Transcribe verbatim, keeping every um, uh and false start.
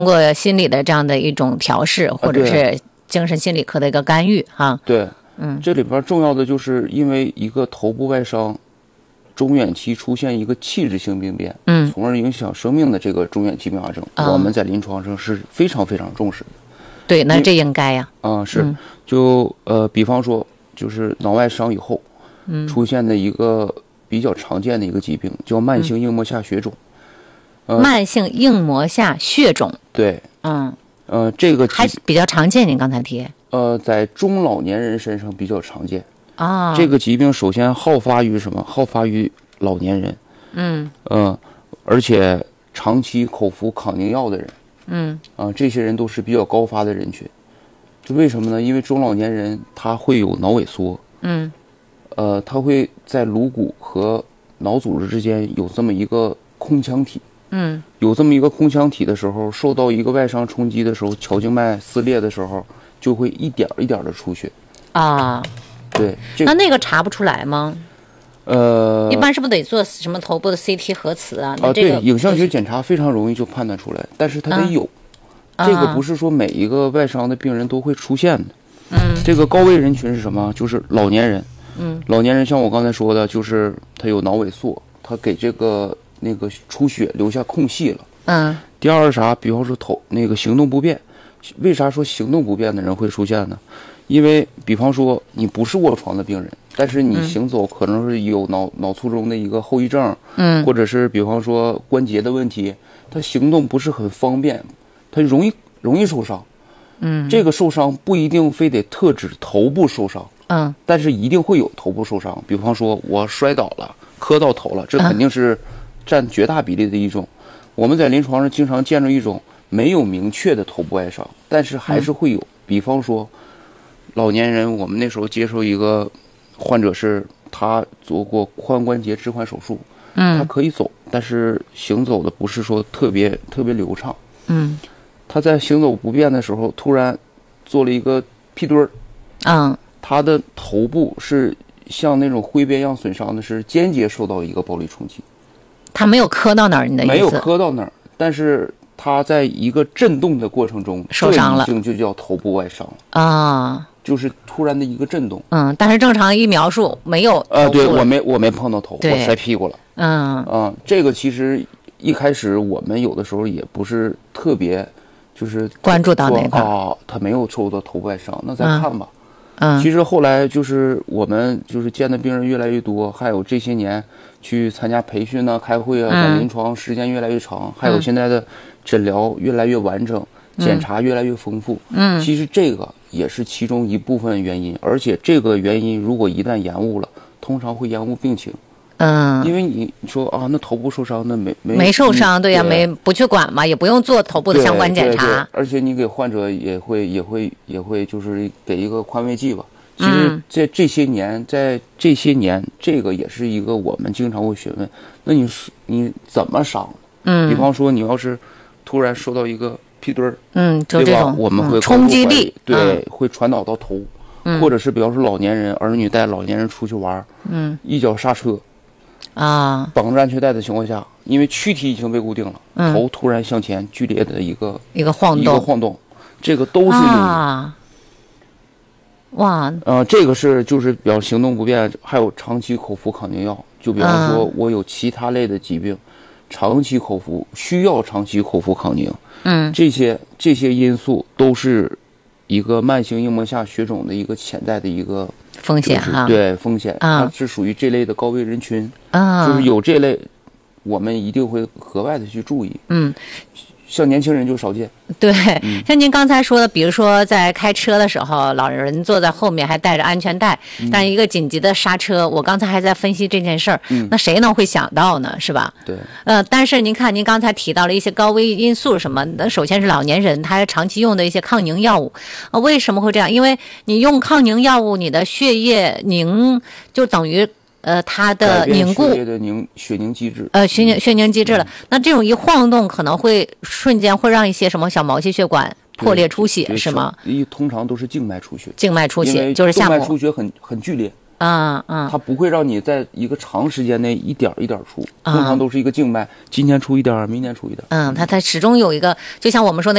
通过心理的这样的一种调试，或者是精神心理科的一个干预哈。 对， 嗯， 这里边重要的就是因为一个头部外伤，中远期出现一个器质性病变， 嗯， 从而影响生命的这个中远期并发症， 哦、 我们在临床上是非常非常重视的。 对，那这应该呀。 啊、呃，是， 嗯、 就呃，比方说，就是脑外伤以后， 嗯， 出现的一个比较常见的一个疾病叫慢性硬膜下血肿。 嗯呃、慢性硬膜下血肿。 对。 嗯。 呃，这个还比较常见，您刚才提。 呃，在中老年人身上比较常见。 啊、哦。 这个疾病首先好发于什么？好发于老年人。 嗯。 呃，而且长期口服抗凝药的人。 嗯。 啊、呃，这些人都是比较高发的人群。就为什么呢？因为中老年人他会有脑萎缩。 嗯。 呃，他会在颅骨和脑组织之间有这么一个空腔体。 嗯， 有这么一个空腔体的时候，受到一个外伤冲击的时候，桥静脉撕裂的时候，就会一点一点的出血。 啊， 对， 那那个查不出来吗？ 呃， 一般是不是得做什么头部的 C T 核磁啊？ 啊， 这个、 对，影像学检查非常容易就判断出来，但是它得有。 啊、 这个不是说每一个外伤的病人都会出现的。 嗯， 这个高危人群是什么？就是老年人。 嗯， 老年人像我刚才说的，就是他有脑萎缩，他给这个。那个出血留下空隙了。 嗯。 第二是啥？比方说头那个行动不便，为啥说行动不便的人会出现呢？因为比方说你不是卧床的病人，但是你行走可能是有脑、嗯、脑卒中的一个后遗症， 嗯， 或者是比方说关节的问题，他行动不是很方便，他容易容易受伤。 嗯， 这个受伤不一定非得特指头部受伤， 嗯， 但是一定会有头部受伤。比方说我摔倒了，磕到头了，这肯定是。占绝大比例的一种，我们在临床上经常见着一种没有明确的头部外伤，但是还是会有。嗯、比方说，老年人，我们那时候接受一个患者是他做过髋关节置换手术， 嗯， 他可以走，但是行走的不是说特别特别流畅， 嗯， 他在行走不便的时候，突然做了一个屁墩儿， 嗯， 他的头部是像那种挥鞭一样损伤的，是间接受到一个暴力冲击。 他没有磕到那儿，你的意思？ 没有磕到那儿，但是他在一个震动的过程中受伤了， 这已经就叫头部外伤了啊， 就是突然的一个震动。 嗯，但是正常一描述没有。 呃，对我没我没碰到头，我摔屁股了。 嗯啊，这个其实一开始我们有的时候也不是特别，就是关注到那个啊，他没有受到头部外伤，那再看吧。 嗯， 其实后来就是我们就是见的病人越来越多，还有这些年去参加培训啊、开会啊，在临床时间越来越长， 嗯、 还有现在的诊疗越来越完整，嗯、检查越来越丰富。 嗯， 其实这个也是其中一部分原因，而且这个原因如果一旦延误了，通常会延误病情。 嗯， 因为你你说啊，那头部受伤，那没没没受伤，对呀、啊，没不去管嘛，也不用做头部的相关检查。 对对对，而且你给患者也会也会也会就是给一个宽慰剂吧。其实在这些年，在这些年，这个也是一个我们经常会询问，那你你怎么伤？ 嗯， 比方说你要是突然受到一个屁墩儿， 嗯，就对吧？我们会冲击力， 对， 嗯、 会传导到头， 嗯、 或者是比方说老年人、儿女带老年人出去玩， 嗯， 一脚刹车， 啊， 绑着安全带的情况下，因为躯体已经被固定了， 嗯、 头突然向前剧烈的一个一个晃动， 一个晃动，这个都是有。 啊哇， 呃，这个是就是比较行动不便，还有长期口服抗凝药。就比方说，我有其他类的疾病，嗯、长期口服需要长期口服抗凝， 嗯， 这些这些因素都是一个慢性硬膜下血肿的一个潜在的一个风险哈， 对风险， 啊、 它是属于这类的高危人群， 啊， 就是有这类，我们一定会格外的去注意， 嗯。 像年轻人就少见。 对， 嗯、 像您刚才说的，比如说在开车的时候，老人坐在后面还带着安全带， 嗯、 但是一个紧急的刹车，我刚才还在分析这件事儿， 嗯、 那谁能会想到呢？是吧？ 对。 呃，但是您看，您刚才提到了一些高危因素什么？那首先是老年人，他长期用的一些抗凝药物，呃，为什么会这样？因为你用抗凝药物，你的血液凝就等于。呃，它的凝固， 血液的凝血凝机制， 呃，血凝血凝机制了。那这种一晃动，可能会瞬间会让一些什么小毛细血管破裂出血，是吗？ 一通常都是静脉出血。 静脉出血就是下动脉出血很很剧烈， 啊啊， 它不会让你在一个长时间内一点一点出， 啊通常都是一个静脉，今天出一点，明天出一点。 嗯，它它始终有一个，就像我们说那